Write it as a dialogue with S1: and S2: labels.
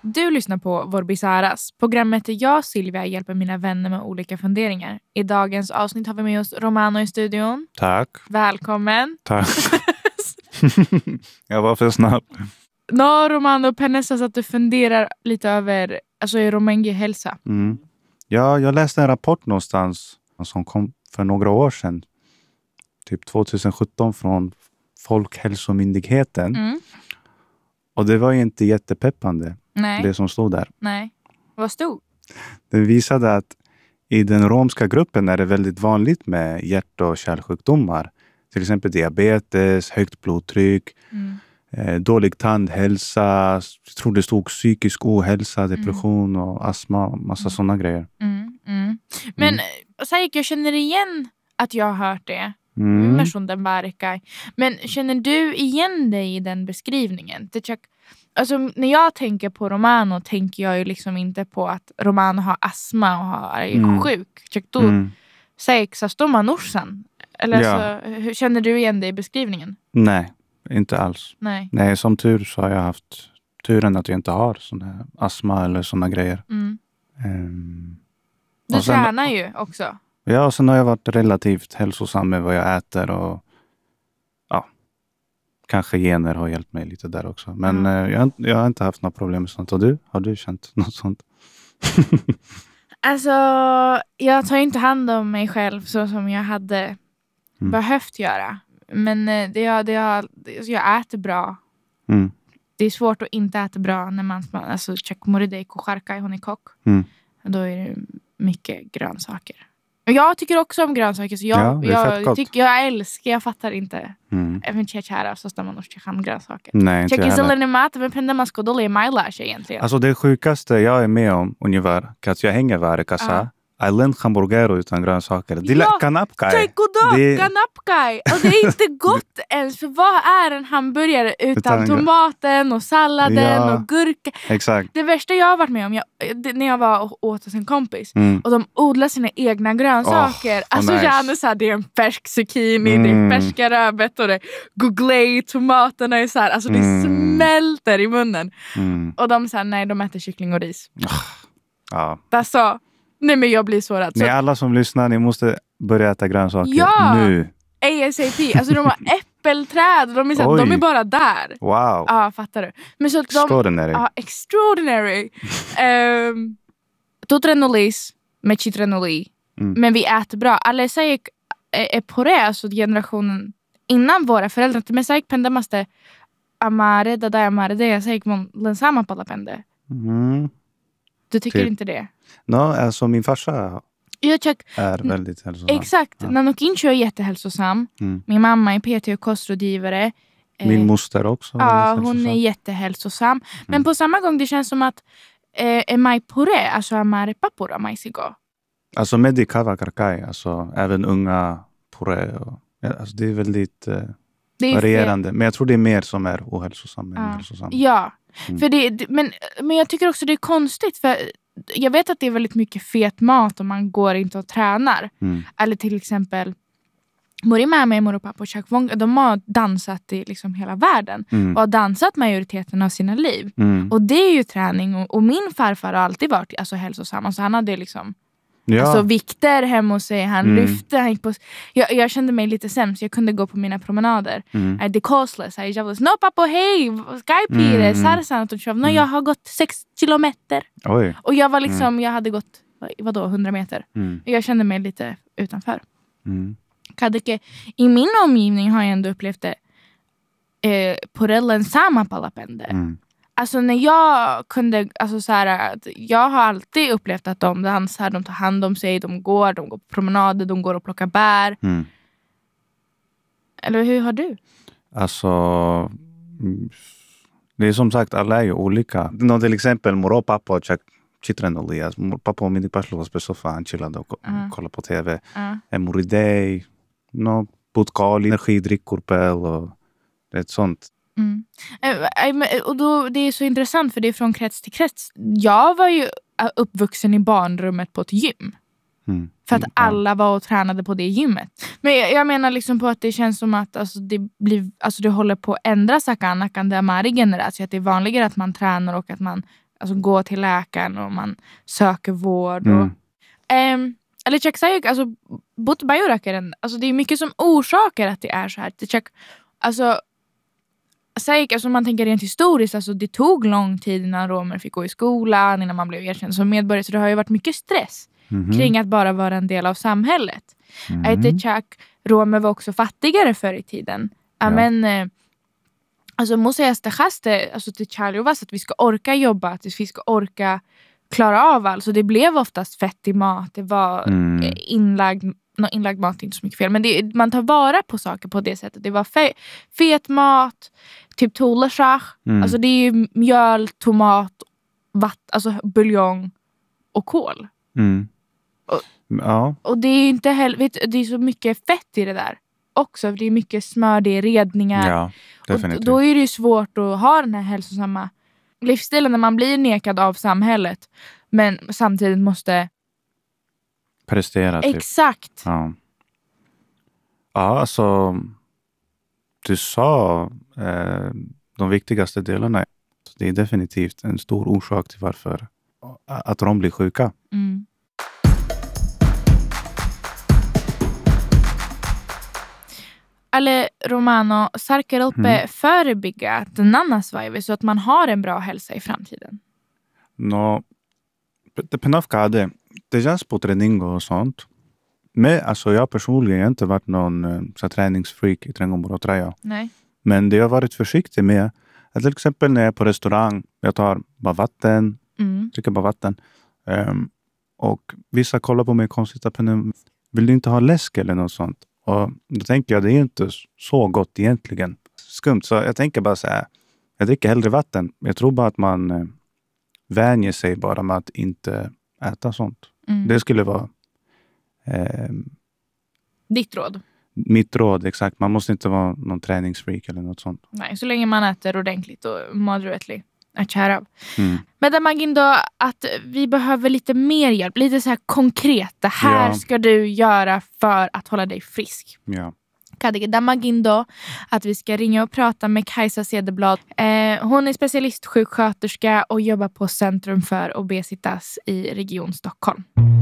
S1: Du lyssnar på Vår Bizaras. Programmet där jag, Silvia, hjälper mina vänner med olika funderingar. I dagens avsnitt har vi med oss Romano i studion.
S2: Tack.
S1: Välkommen.
S2: Tack. Jag var för snabb.
S1: Nå, Romano, pennes att du funderar lite över Romängi hälsa.
S2: Mm. Ja, jag läste en rapport någonstans som kom för några år sedan. Typ 2017 från Folkhälsomyndigheten.
S1: Mm.
S2: Och det var ju inte jättepeppande.
S1: Nej.
S2: Det som stod där.
S1: Nej. Vad stod?
S2: Den visade att i den romska gruppen är det väldigt vanligt med hjärt- och kärlsjukdomar. Till exempel diabetes, högt blodtryck, dålig tandhälsa, jag tror det stod psykisk ohälsa, depression och astma, massa sådana grejer.
S1: Men jag känner igen att jag har hört det. Men känner du igen dig i den beskrivningen? Alltså, när jag tänker på Romano tänker jag ju liksom inte på att Romano har astma och är sjuk. Säg exastomma norsan. Eller hur känner du igen dig i beskrivningen?
S2: Nej, inte alls. Nej, som tur så har jag haft turen att jag inte har sån här astma eller såna grejer.
S1: Du tränar ju också.
S2: Ja, och sen har jag varit relativt hälsosam med vad jag äter och kanske gener har hjälpt mig lite där också. Men jag har inte haft några problem med sånt. Och du? Har du känt något sånt?
S1: Alltså, jag tar inte hand om mig själv så som jag hade behövt göra. Men jag äter bra. Det är svårt att inte äta bra när man checkmoridej kocharka hon är kock. Då är det mycket grönsaker. Och jag tycker också om grönsaker så jag fattar inte. Även kära så står man och käkar grönsaker.
S2: Nej, inte
S1: jag heller. Mat men pendar man ska dåliga mailash egentligen.
S2: Alltså det sjukaste jag är med om ungefär att jag hänger varje kassa. Island hamburgero utan grönsaker. Det är kanapkai.
S1: Kanapkai. Och det är inte gott ens. För vad är en hamburgare utan tomaten och salladen och gurka?
S2: Exakt.
S1: Det värsta jag har varit med om när jag var och åt hos en kompis. Och de odlar sina egna grönsaker. Gärna så här, det är en färsk zucchini, det är färska rödbetor, det är googley, tomaterna är så här. Alltså det smälter i munnen. Och de säger nej, de äter kyckling och ris. Alltså, nej men jag blir så rädd.
S2: Ni alla som lyssnar, ni måste börja äta grönsaker nu.
S1: ASAP. Alltså de har äppelträd. De är bara där.
S2: Wow.
S1: Ja, fattar du. Men så
S2: extraordinary.
S1: Extraordinary. Tutrenolis med chitrenoli. Men vi äter bra. Alla säger är på det. Alltså generationen innan våra föräldrar. Men säger pendamaste amare, det jag säger man lensama på la pende. Du tycker inte det?
S2: Alltså min farsa är väldigt hälsosam.
S1: Exakt. Nanokincho är jättehälsosam. Min mamma är PT och kostrådgivare.
S2: Min moster också.
S1: Ja, hon är jättehälsosam. Men på samma gång det känns som att är mig på det. Alltså amare papura mig sigo.
S2: Alltså medikava karkai. Alltså även unga på det. Alltså det är väldigt varierande. Men jag tror det är mer som är ohälsosam än hälsosam.
S1: Ja. För men jag tycker också det är konstigt för jag vet att det är väldigt mycket fet mat om man går inte och tränar. Eller till exempel mor och pappa och de har dansat i liksom hela världen och har dansat majoriteten av sina liv. Och det är ju träning och min farfar har alltid varit hälsosam. Alltså han hade liksom vikter hemma hos sig. Han lyfte. Han gick på, jag kände mig lite sämst. Jag kunde gå på mina promenader. Det är costless. Jag var no pappa, hej! Skype sarsan. Jag har gått 6 kilometer.
S2: Oj.
S1: Och jag var liksom, jag hade gått 100 meter. Och jag kände mig lite utanför. Kadeke, i min omgivning har jag ändå upplevt det på rellen samma palapende. Alltså när jag kunde, jag har alltid upplevt att de dansar, de tar hand om sig, de går på promenader, de går och plockar bär. Eller hur har du?
S2: Alltså, det är som sagt, alla är ju olika. Till exempel, moro pappa och chitrenoli. Pappa och min paslo var på soffan, han chillade och kollade på tv. Moridej, budkal, energidrickor och det sånt.
S1: Och då, det är så intressant för det är från krets till krets. Jag var ju uppvuxen i barnrummet på ett gym. För att alla var och tränade på det gymmet. Men jag menar liksom på att det känns som att det håller på att ändras. Att det är vanligare att man tränar och att man alltså, gå till läkaren och man söker vård. Och, eller check säger alltså bot bajurakaren, alltså det är mycket som orsakar att det är så här. Check, alltså säg, alltså man tänker rent historiskt, alltså det tog lång tid innan romer fick gå i skolan, innan man blev erkänd som medborgare, så det har ju varit mycket stress kring att bara vara en del av samhället. Romer var också fattigare förr i tiden. Men alltså måste jag alltså till Charliovas att vi ska orka jobba, att vi ska orka klara av allt. Så det blev oftast fettig mat, det var inlagd mat, inte så mycket fel, men man tar vara på saker på det sättet. Det var fet mat, typ tolashach, alltså det är ju mjöl, tomat, alltså buljong och kål. Och det är inte heller, det är så mycket fett i det där också. Det är mycket smör, det är redningar.
S2: Ja, definitivt.
S1: Och då är det ju svårt att ha den här hälsosamma livsstilen när man blir nekad av samhället, men samtidigt måste
S2: prestera. Typ.
S1: Exakt.
S2: Ja, alltså du sa de viktigaste delarna. Det är definitivt en stor orsak till varför att de blir sjuka.
S1: Eller Romano, sarkerope förebygga den annas vajve så att man har en bra hälsa i framtiden?
S2: No, det penafkade. Det känns på träning och sånt. Men alltså jag personligen har inte varit någon så träningsfreak i trängområdet.
S1: Nej.
S2: Men det jag har varit försiktig med att till exempel när jag är på restaurang, jag tar bara vatten, dricker bara vatten. Och vissa kollar på mig konstigt att vill du inte ha läsk eller något sånt? Och då tänker jag, det är ju inte så gott egentligen. Skumt, så jag tänker bara så här, jag dricker hellre vatten. Jag tror bara att man vänjer sig bara med att inte äta sånt. Det skulle vara
S1: ditt råd?
S2: Mitt råd, exakt. Man måste inte vara någon träningsfreak eller något sånt.
S1: Nej, så länge man äter ordentligt och moderately. Men där man då att vi behöver lite mer hjälp, lite så här konkret. Det här ska du göra för att hålla dig frisk.
S2: Ja.
S1: Där man då att vi ska ringa och prata med Kajsa Cederblad. Hon är specialistsjuksköterska och jobbar på Centrum för obesitas i Region Stockholm.